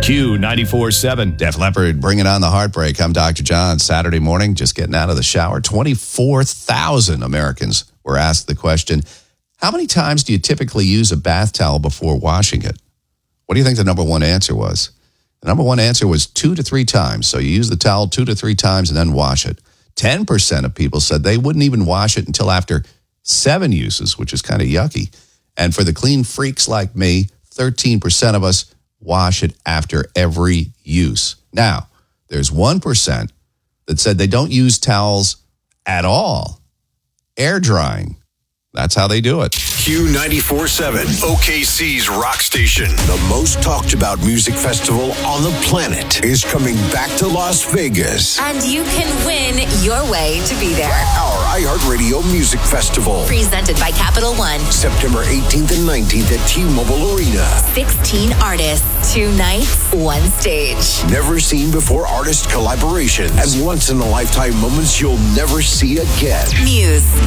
Q94.7. Def Leppard bringing on the heartbreak. I'm Dr. John. Saturday morning, just getting out of the shower. 24,000 Americans were asked the question, how many times do you typically use a bath towel before washing it? What do you think the number one answer was? The number one answer was 2 to 3 times. So you use the towel 2 to 3 times and then wash it. 10% of people said they wouldn't even wash it until after 7 uses, which is kind of yucky. And for the clean freaks like me, 13% of us wash it after every use. Now, there's 1% that said they don't use towels at all. Air drying. That's how they do it. Q94.7, OKC's rock station. The most talked about music festival on the planet is coming back to Las Vegas. And you can win your way to be there. Our iHeartRadio Music Festival. Presented by Capital One. September 18th and 19th at T-Mobile Arena. 16 artists, 2 nights, 1 stage. Never seen before artist collaborations and once-in-a-lifetime moments you'll never see again. Muse,